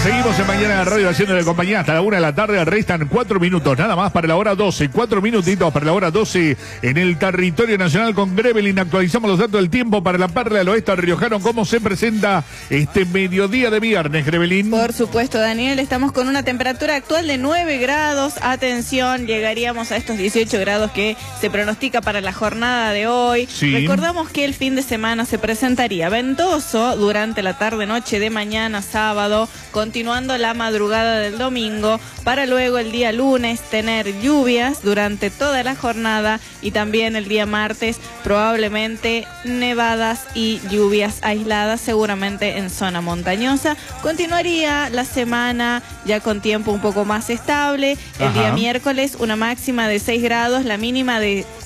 Seguimos en Mañana de Radio haciendo de compañía hasta la 1 de la tarde. Restan 4 minutos, nada más para la hora 12. 4 minutitos para la hora 12 en el territorio nacional con Grevelin. Actualizamos los datos del tiempo para la Perla del Oeste riojano. ¿Cómo se presenta este mediodía de viernes, Grevelin? Por supuesto, Daniel. Estamos con una temperatura actual de 9 grados. Atención, llegaríamos a estos 18 grados que se pronostica para la jornada de hoy. Sí. Recordamos que el fin de semana se presentaría ventoso durante la tarde-noche de mañana sábado, continuando la madrugada del domingo, para luego el día lunes tener lluvias durante toda la jornada y también el día martes probablemente nevadas y lluvias aisladas, seguramente en zona montañosa. Continuaría la semana ya con tiempo un poco más estable. El día miércoles una máxima de 6 grados, la mínima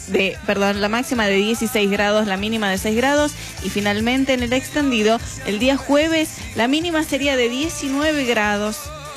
la máxima de 16 grados, la mínima de 6 grados, y finalmente en el extendido el día jueves la mínima sería de 19 grados.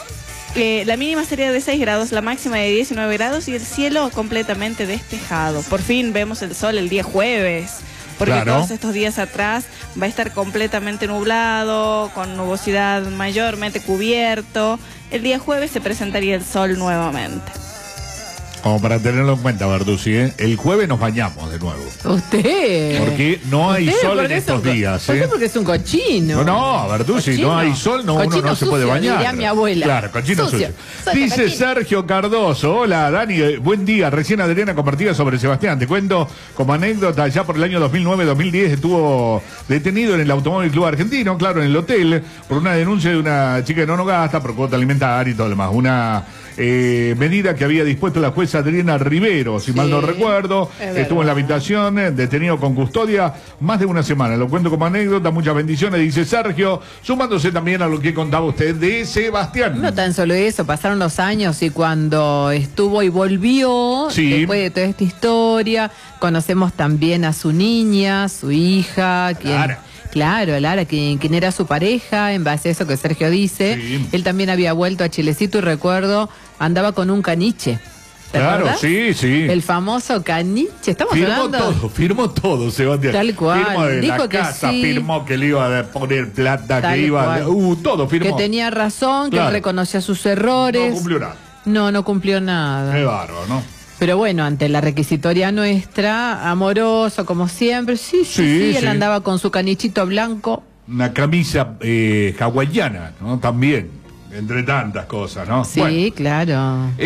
La mínima sería de 6 grados, la máxima de 19 grados y el cielo completamente despejado. Por fin vemos el sol el día jueves, porque todos estos días atrás va a estar completamente nublado, con nubosidad mayormente cubierto. El día jueves se presentaría el sol nuevamente. Como para tenerlo en cuenta, Verducci, ¿eh? El jueves nos bañamos de nuevo. Usted. Porque no hay sol en estos días. ¿Por qué? Porque es un cochino. No, Verducci, no hay sol, uno no se puede bañar. Diría mi abuela. Claro, cochino sucio. Dice cochino. Sergio Cardoso: hola Dani, buen día. Recién Adriana compartía sobre Sebastián. Te cuento como anécdota, ya por el año 2009-2010 estuvo detenido en el Automóvil Club Argentino, claro, en el hotel, por una denuncia de una chica que no gasta por cuota alimentaria y todo lo demás. Una medida que había dispuesto la jueza Adriana Rivero, si mal no recuerdo. Estuvo en la habitación, detenido con custodia más de una semana. Lo cuento como anécdota, muchas bendiciones, dice Sergio, sumándose también a lo que contaba usted de Sebastián. No tan solo eso, pasaron los años y cuando estuvo y volvió, después de toda esta historia, conocemos también a su niña, su hija, quien... Claro, Lara, quien era su pareja, en base a eso que Sergio dice. Sí. Él también había vuelto a Chilecito y recuerdo, andaba con un caniche. Claro, sí. El famoso caniche. Estamos hablando. Firmó todo, Sebastián. Tal cual. Firmó de dijo la que casa, sí. firmó que le iba a poner plata, Tal que iba todo firmó. Que tenía razón, que él reconocía sus errores. No cumplió nada. No cumplió nada. Qué bárbaro, ¿no? Pero bueno, ante la requisitoria nuestra, amoroso como siempre, sí, él andaba con su canichito blanco. Una camisa hawaiana, ¿no? También. Entre tantas cosas, ¿no? Sí, bueno. Claro.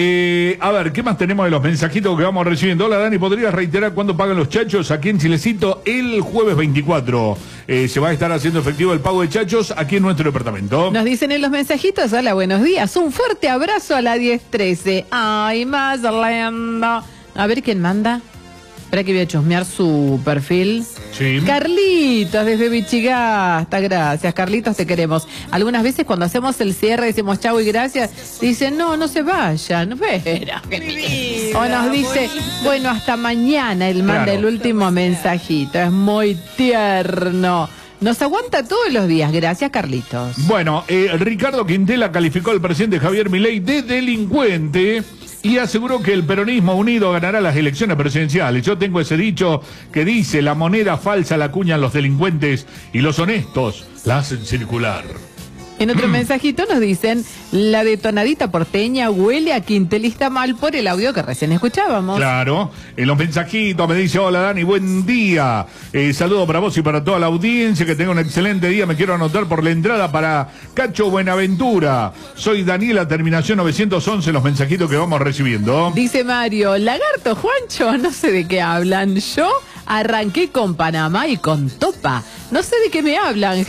A ver, ¿qué más tenemos de los mensajitos que vamos recibiendo? Hola, Dani, ¿podrías reiterar cuándo pagan los chachos aquí en Chilecito? El jueves 24 se va a estar haciendo efectivo el pago de chachos aquí en nuestro departamento. Nos dicen en los mensajitos, hola, buenos días, un fuerte abrazo a la 1013. Ay, más lento. A ver quién manda. Espera que voy a chusmear su perfil. Sí. Carlitos, desde Vichigasta, gracias. Carlitos, te queremos. Algunas veces cuando hacemos el cierre decimos chau y gracias, dicen no se vayan. O nos dice, bueno, hasta mañana. Él manda el último mensajito. Es muy tierno. Nos aguanta todos los días. Gracias, Carlitos. Bueno, Ricardo Quintela calificó al presidente Javier Milei de delincuente y aseguró que el peronismo unido ganará las elecciones presidenciales. Yo tengo ese dicho que dice: la moneda falsa la acuñan los delincuentes y los honestos la hacen circular. En otro mensajito nos dicen, la detonadita porteña huele a quintelista mal por el audio que recién escuchábamos. Claro, en los mensajitos me dice: hola Dani, buen día. Saludo para vos y para toda la audiencia, que tenga un excelente día. Me quiero anotar por la entrada para Cacho Buenaventura. Soy Daniela, terminación 911, los mensajitos que vamos recibiendo. Dice Mario, lagarto Juancho, no sé de qué hablan. Yo arranqué con Panamá y con Topa. No sé de qué me hablan.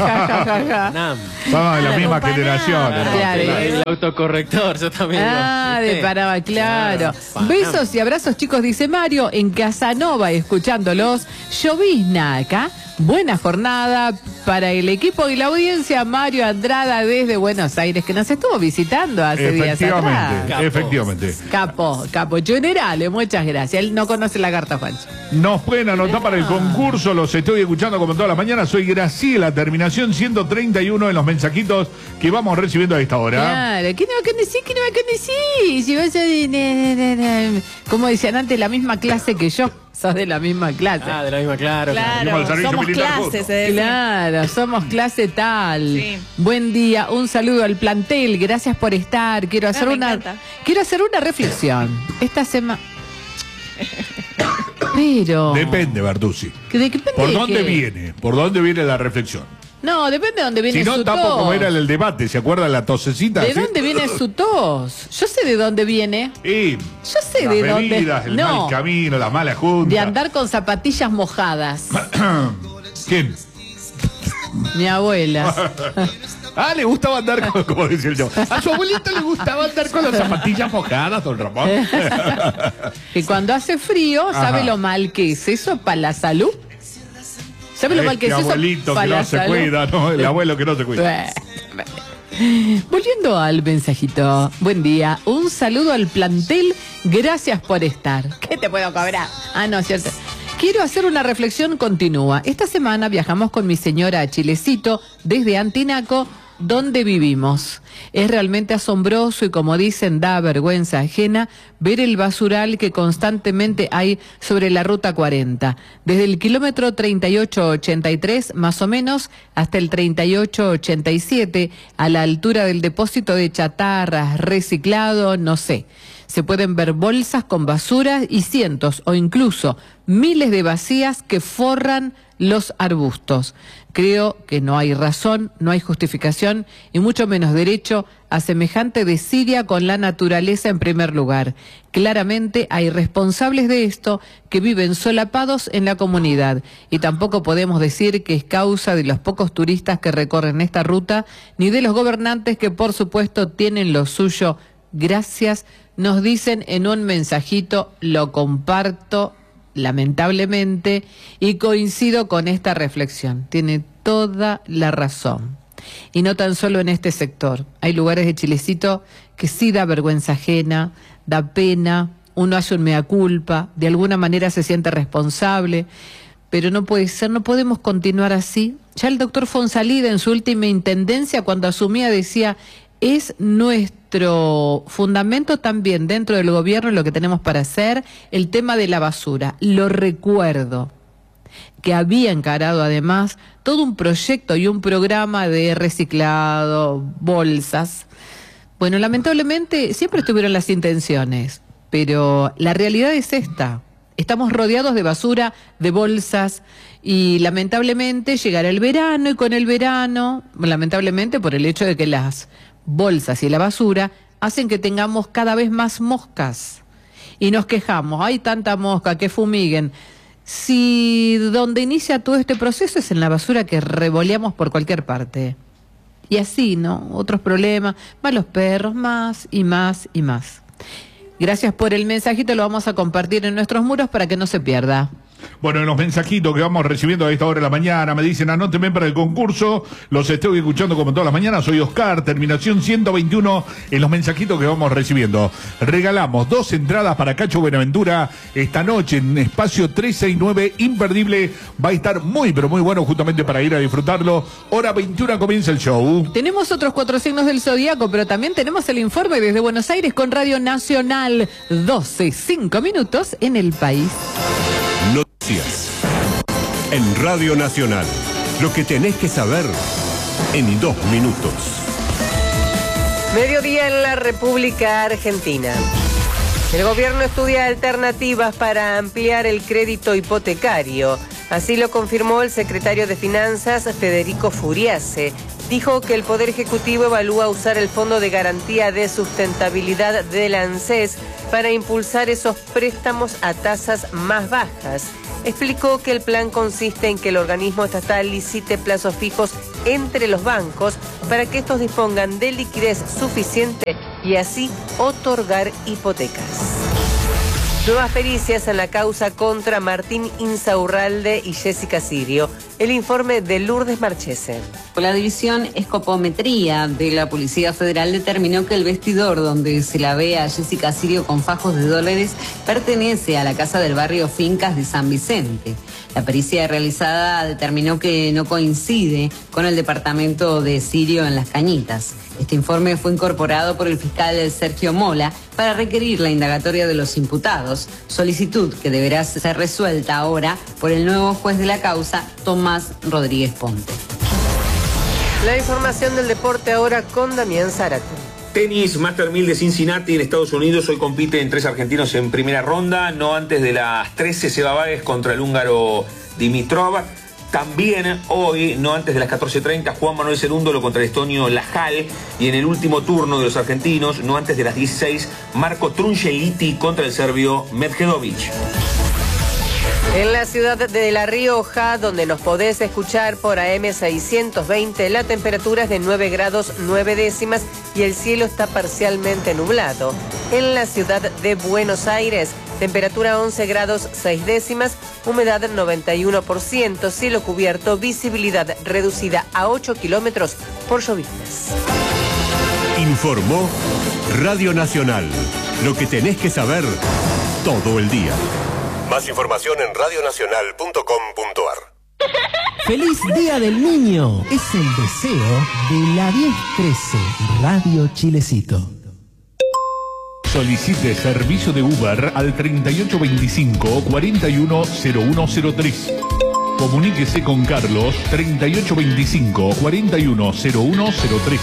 Somos de la misma generación. Claro. El autocorrector, yo también. De Panamá, claro. Besos y abrazos, chicos, dice Mario, en Casanova, escuchándolos. Llovizna acá. Buena jornada para el equipo y la audiencia. Mario Andrada desde Buenos Aires, que nos estuvo visitando hace días atrás. Efectivamente. Capo, general, muchas gracias. Él no conoce la carta, Juancho. Nos pueden anotar para el concurso, los estoy escuchando como toda la mañana. Soy Graciela, terminación 131 en los mensajitos que vamos recibiendo a esta hora. Claro, ¿qué no me conocí? Si vas a... Como decían antes, la misma clase que yo. Sos de la misma clase. Ah, de la misma, claro. Claro, servicio somos militar clase, juntos. se decía. Claro, somos clase tal. Sí. Buen día, un saludo al plantel, gracias por estar. Quiero hacer me una encanta. reflexión. Esta semana. Pero. Depende, Barduzzi. Depende ¿Por de dónde qué. viene? ¿Por dónde viene la reflexión? No, depende de dónde viene Si no, su tapo tos. como era el debate, ¿se acuerda la tosecita? ¿De ¿Sí? dónde viene su tos? Yo sé de dónde viene. Y Yo sé las de dónde. bebidas, el No, mal camino, la mala junta. de andar con zapatillas mojadas. ¿Quién? Mi abuela. Ah, le gustaba andar con, como decía yo. A su abuelita le gustaba andar con las zapatillas mojadas, don Ramón. Que cuando hace frío, ¿sabe Ajá. lo mal que es eso para la salud? ¿Sabe lo mal que es eso abuelito para que la no se salud? cuida, ¿no? El abuelo que no se cuida. Volviendo al mensajito, buen día, un saludo al plantel, gracias por estar. ¿Qué te puedo cobrar? Ah, no, cierto. Quiero hacer una reflexión continua. Esta semana viajamos con mi señora a Chilecito desde Antinaco, donde vivimos. Es realmente asombroso y, como dicen, da vergüenza ajena ver el basural que constantemente hay sobre la ruta 40. Desde el kilómetro 3883 más o menos hasta el 3887, a la altura del depósito de chatarras, reciclado, no sé. Se pueden ver bolsas con basura y cientos o incluso miles de vacías que forran los arbustos. Creo que no hay razón, no hay justificación y mucho menos derecho a semejante desidia con la naturaleza en primer lugar. Claramente hay responsables de esto que viven solapados en la comunidad y tampoco podemos decir que es causa de los pocos turistas que recorren esta ruta ni de los gobernantes que por supuesto tienen lo suyo. Gracias, nos dicen en un mensajito, lo comparto lamentablemente y coincido con esta reflexión. Tiene toda la razón. Y no tan solo en este sector. Hay lugares de Chilecito que sí da vergüenza ajena, da pena, uno hace un mea culpa, de alguna manera se siente responsable, pero no puede ser, no podemos continuar así. Ya el doctor Fonsalida en su última intendencia, cuando asumía, decía, es nuestro fundamento también dentro del gobierno, lo que tenemos para hacer, el tema de la basura. Lo recuerdo, que había encarado además todo un proyecto y un programa de reciclado, bolsas. Bueno, lamentablemente siempre estuvieron las intenciones, pero la realidad es esta. Estamos rodeados de basura, de bolsas, y lamentablemente llegará el verano, y con el verano, lamentablemente por el hecho de que las bolsas y la basura hacen que tengamos cada vez más moscas. Y nos quejamos, hay tanta mosca, que fumiguen. Si donde inicia todo este proceso es en la basura que revoleamos por cualquier parte. Y así, ¿no? Otros problemas, más los perros, más y más y más. Gracias por el mensajito, lo vamos a compartir en nuestros muros para que no se pierda. Bueno, en los mensajitos que vamos recibiendo a esta hora de la mañana, me dicen, anótenme para el concurso, los estoy escuchando como todas las mañanas, soy Oscar, terminación 121, en los mensajitos que vamos recibiendo. Regalamos 2 entradas para Cacho Buenaventura esta noche en espacio 369, imperdible, va a estar muy, pero muy bueno justamente para ir a disfrutarlo. Hora 21 comienza el show. Tenemos otros 4 signos del zodiaco, pero también tenemos el informe desde Buenos Aires con Radio Nacional, 12:05 minutos en el país. Noticias. En Radio Nacional. Lo que tenés que saber en 2 minutos. Mediodía en la República Argentina. El gobierno estudia alternativas para ampliar el crédito hipotecario. Así lo confirmó el secretario de Finanzas, Federico Furiase. Dijo que el Poder Ejecutivo evalúa usar el Fondo de Garantía de Sustentabilidad del ANSES para impulsar esos préstamos a tasas más bajas. Explicó que el plan consiste en que el organismo estatal licite plazos fijos entre los bancos para que estos dispongan de liquidez suficiente y así otorgar hipotecas. Nuevas pericias en la causa contra Martín Insaurralde y Jessica Sirio. El informe de Lourdes Marchese. La división Escopometría de la Policía Federal determinó que el vestidor donde se la ve a Jessica Sirio con fajos de dólares pertenece a la casa del barrio Fincas de San Vicente. La pericia realizada determinó que no coincide con el departamento de Sirio en Las Cañitas. Este informe fue incorporado por el fiscal Sergio Mola para requerir la indagatoria de los imputados, solicitud que deberá ser resuelta ahora por el nuevo juez de la causa, Tomás Rodríguez Ponte. La información del deporte ahora con Damián Zárate. Tenis, Master 1000 de Cincinnati en Estados Unidos. Hoy compiten 3 argentinos en primera ronda. No antes de las 13, Seba Báez contra el húngaro Dimitrov. También hoy, no antes de las 14:30, Juan Manuel Cerúndolo contra el estonio Lajal. Y en el último turno de los argentinos, no antes de las 16, Marco Trungeliti contra el serbio Medjedovic. En la ciudad de La Rioja, donde nos podés escuchar por AM 620, la temperatura es de 9 grados 9 décimas y el cielo está parcialmente nublado. En la ciudad de Buenos Aires, temperatura 11 grados 6 décimas, humedad 91%, cielo cubierto, visibilidad reducida a 8 kilómetros por lloviznas. Informó Radio Nacional. Lo que tenés que saber todo el día. Más información en radionacional.com.ar. ¡Feliz Día del Niño! Es el deseo de la 1013 Radio Chilecito. Solicite servicio de Uber al 3825-410103. Comuníquese con Carlos 3825-410103.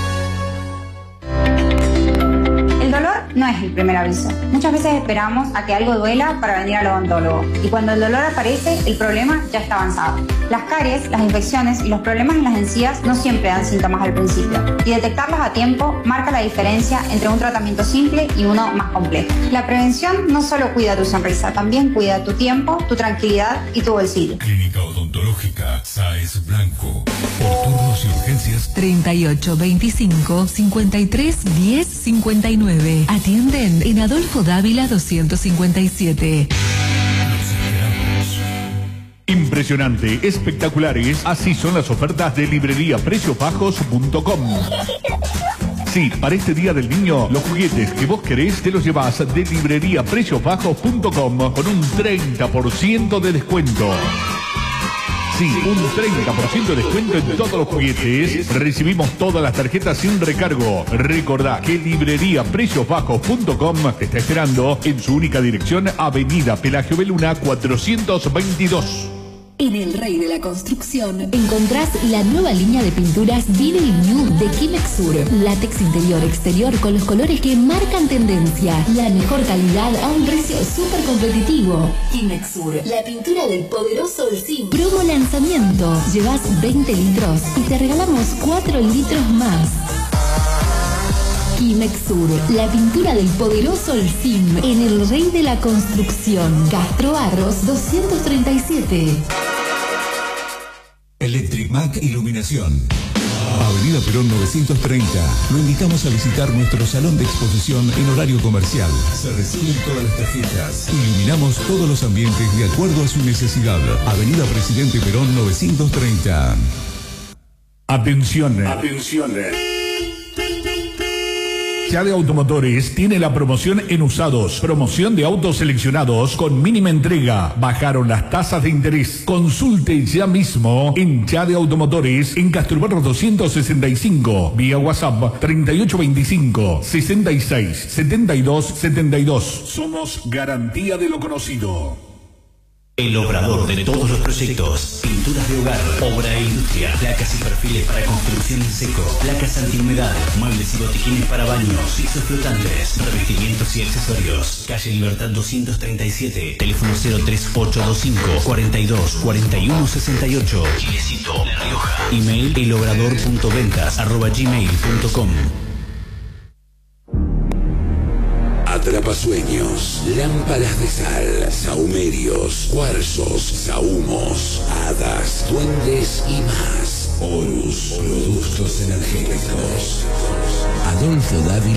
No es el primer aviso. Muchas veces esperamos a que algo duela para venir al odontólogo. Y cuando el dolor aparece, el problema ya está avanzado. Las caries, las infecciones y los problemas en las encías no siempre dan síntomas al principio. Y detectarlos a tiempo marca la diferencia entre un tratamiento simple y uno más complejo. La prevención no solo cuida tu sonrisa, también cuida tu tiempo, tu tranquilidad y tu bolsillo. Clínica Odontológica Sáez Blanco. Por turnos y urgencias 3825-531059. Atienden en Adolfo Dávila 257. Impresionante, espectaculares, así son las ofertas de libreriapreciosbajos.com. Sí, para este Día del Niño, los juguetes que vos querés te los llevas de libreriapreciosbajos.com con un 30% de descuento. Sí, un 30% de descuento en todos los juguetes. Recibimos todas las tarjetas sin recargo. Recordá que libreriapreciosbajos.com te está esperando en su única dirección, Avenida Pelagio Beluna 422. En El Rey de la Construcción encontrás la nueva línea de pinturas Vinyl New de Kimex Sur. Látex interior-exterior con los colores que marcan tendencia. La mejor calidad a un precio súper competitivo. Kimex Sur, la pintura del poderoso Olsim. Promo lanzamiento. Llevas 20 litros y te regalamos 4 litros más. Kimex Sur, la pintura del poderoso Olsim. En El Rey de la Construcción. Castro Barros 237. Electric Mac Iluminación. Avenida Perón 930. Lo invitamos a visitar nuestro salón de exposición en horario comercial. Se reciben todas las tarjetas. Iluminamos todos los ambientes de acuerdo a su necesidad. Avenida Presidente Perón 930. Atención. Chade Automotores tiene la promoción en usados. Promoción de autos seleccionados con mínima entrega. Bajaron las tasas de interés. Consulte ya mismo en Chade Automotores en Castrobarro 265. Vía WhatsApp 3825-667272. Somos garantía de lo conocido. El obrador de todos los proyectos, pinturas de hogar, obra e industria, placas y perfiles para construcción en seco, placas antihumedad, muebles y botiquines para baños, pisos flotantes, revestimientos y accesorios. Calle Libertad 237, teléfono 03825 42 41 68. Chilecito, La Rioja. Email elobrador.ventas@gmail.com. Atrapasueños, lámparas de sal, sahumerios, cuarzos, sahumos, hadas, duendes y más. Horus, productos energéticos. Adolfo Dávila.